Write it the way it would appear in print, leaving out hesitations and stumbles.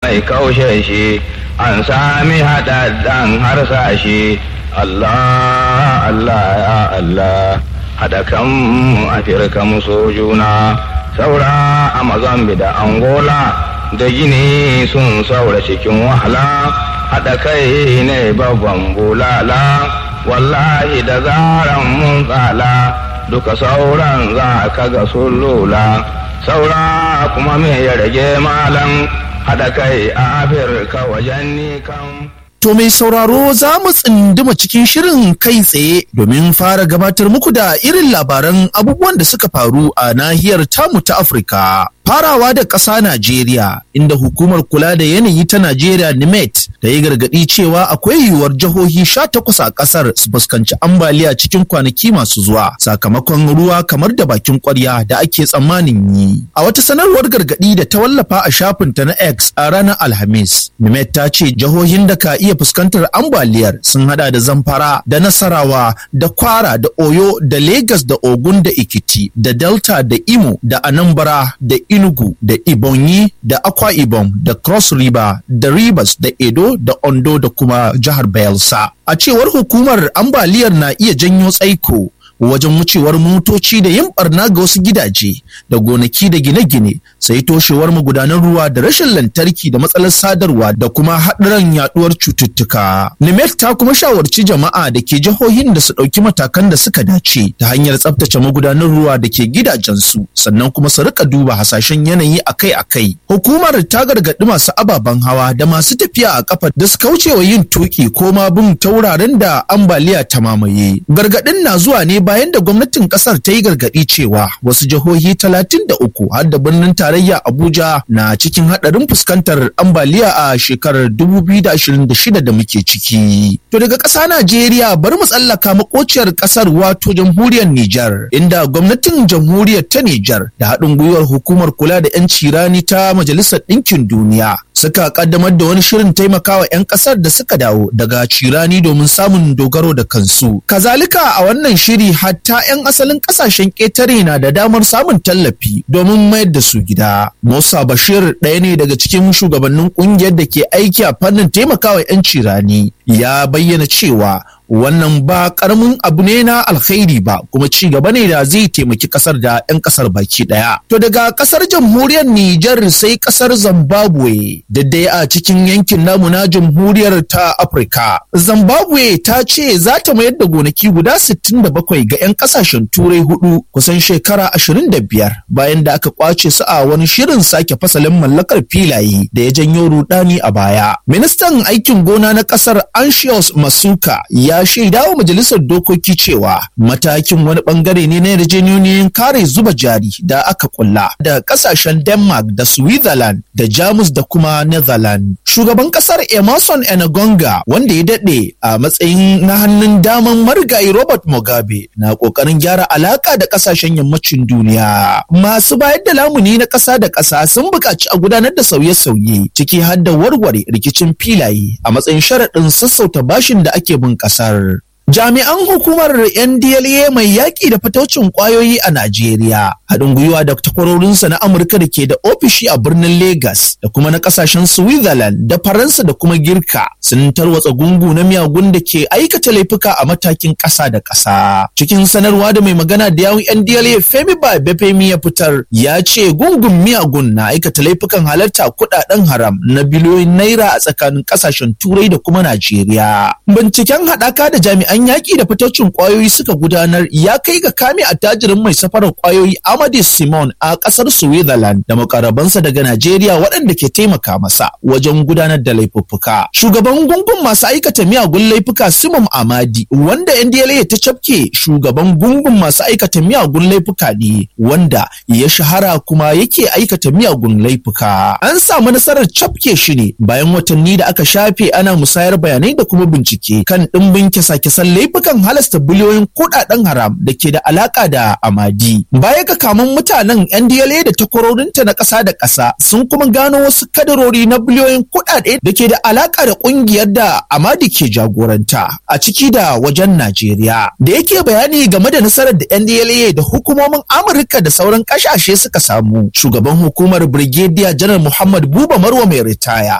mai kaushe shi an sami haɗaɗɗen harsashe. Allah Allah ya Allah haɗa kanmu Afirka mu so juna, saura a Mozambique da Angola da Gini sun saura cikin wahala, haɗa kai ne babban bulala, wallahi da zaran mun tsala duka sauran za ka ga sun lula, saura kuma me ya rage malam haɗa kai a Afirka wajen ni kan. To mai sauraro za mu tsinduma cikin shirin kai tsaye domin fara gabatar muku da irin labaran abubuwan da suka faru a nahiyar tamu ta Afirka. Farawa da ƙasa Najeriya, inda hukumar kula da yanayi ta Najeriya NIMET ta yi gargaɗi cewa akwai yiwuwar jihohi 18 a ƙasar su fuskanci ambaliya cikin kwanaki masu zuwa sakamakon ruwa kamar da bakin ƙwarya da ake tsammanin yi. A wata sanarwar gargaɗi da ta wallafa a shafinta na X a ranar Alhamis, NIMET ta ce jihohin da ka iya fuskantar ambaliyar sun hada da Zamfara da Nasarawa da Kwara da Oyo da Lagos da Ogun da Ekiti da Delta da Imo da Anambra da Enugu da Ebonyi da Akwa Ibom da Cross River da Rivers da Edo da Ondo da kuma jihar Bayelsa. A cewar hukumar, ambaliyar na iya janyo tsaiko wajen wucewar motoci da yin barna ga wasu gidaje da gonaki da gine-gine, sai toshewar magudanan ruwa da rashin lantarki da matsalar sadarwa da kuma haɗarin yaduwar cututtuka. NIMET ta kuma shawarci jama'a da ke jihohin da su ɗauki matakan da suka dace ta hanyar tsaftace magudanan ruwa da ke gidajensu, sannan kuma su rika duba hasashen yanayi akai-akai. Hukumar ta gargaɗi masu ababen hawa da masu tafiya a kafa da su kaucewa yin tuki ko ma bin ta wuraren da ambaliya ta mamaye. Gargaɗin na zuwa ne bayan da gwamnatin kasar ta yi gargaɗi cewa wasu jihohi 33 har da birnin tarayya Abuja na cikin haɗarin fuskantar ambaliya a shekarar 2026 da muke ciki. To daga ƙasa Najeriya bari mu tsallaka makociyar ƙasar wato jamhuriyar Nijar, inda gwamnatin jamhuriyar ta Nijar da haɗin gwiwar hukumar kula da 'yanci rani ta Majalisar Ɗinkin Duniya suka kaddamar da wani shirin taimakawa 'yan kasar da suka dawo daga cirani domin samun dogaro da kansu. Kazalika a wannan shiri hatta 'yan asalin kasashen ƙetare na da damar samun tallafi domin mayar da su gida. Musa Bashir, ɗaya ne daga cikin shugabannin ƙungiyar da ke aiki a fannin taimakawa 'yan cirani, ya bayyana cewa wannan ba karamin abu ne na alkhairi ba, kuma ci gaba ne da zai taimaki kasar da 'yan kasar baki daya. To daga kasar jamhuriyar Nijar sai kasar Zimbabwe, daidai a cikin yankin namu na jamhuriyar ta Afirka. Zimbabwe ta ce za ta mayar da gonaki guda 67 ga 'yan kasashen turai hudu kusan shekara 25 bayan da aka kwace su a wani shirin sake fasalin mallakar filaye da ya janyo rudani a baya. Ministan aikin gona na kasar Anxious Masuka ya shaida wa majalisar dokoki cewa matakin wani bangare ne na yarjejeniyoyin kare zuba jari da aka kulla da kasashen Denmark da Switzerland da Jamus da kuma Netherlands. Shugaban kasar Emerson Enagonga, wanda ya dade a matsayin na hannun daman marigayi Robert Mugabe, na kokarin gyara alaka da kasashen yammacin duniya. Masu bayar da lamuni na kasa da kasa sun buƙaci a gudanar da sauye-sauye ciki har da warware rikicin filaye a matsayin sharaɗin sassauta bashin da ake bin ƙasa. Jami'an hukumar NDLEA mai yaƙi da fataucin ƙwayoyi a Najeriya, haɗin gwiwa da takwarorinsa na Amurka da ke da ofishi a birnin Legas da kuma na ƙasashen Switzerland da Faransa da kuma Girka, sun tarwatsa gungu na miyagun da ke aikata laifuka a matakin ƙasa da ƙasa. Cikin sanarwa da mai magana da yawun NDLEA Femi Babafemi ya fitar, ya ce gungun miyagun na aikata laifukan halarta kuɗaɗen haram na biliyoyin naira a tsakanin ƙasashen Turai da kuma Najeriya. Binciken haɗaka da jami'an yaƙi da fitocin ƙwayoyi suka gudanar ya kai ga kame attajirin mai safarar ƙwayoyi Amadi Simon a ƙasar Switzerland da makarabansa daga Najeriya waɗanda ke taimaka masa wajen gudanar da laifuffuka. Shugaban gungun masu aikata miyagun laifuka Simon Amadi, wanda NDLEA ta cafke, shugaban gungun masu aikata miyagun laifuka ne wanda ya shahara kuma yake aikata miyagun laifuka. An samu nasarar cafke shi ne bayan watanni da aka shafe ana musayar bayanai da kuma bincike kan ɗimbin kyasa-kyasan laifukan halasta biliyoyin kuɗaɗen haram da ke da alaƙa da Amadi. Baya ga kamun mutanen, NDLEA da takwarorinta na ƙasa da ƙasa sun kuma gano wasu kadarori na biliyoyin kuɗaɗe da ke da alaƙa da ƙungiyar da Amadi ke jagoranta a ciki da wajen Najeriya. Da yake bayani game da nasarar da NDLEA da hukumomin Amurka da sauran ƙasashe suka samu, shugaban hukumar Brigadier Janar Muhammad Buba Marwa mai ritaya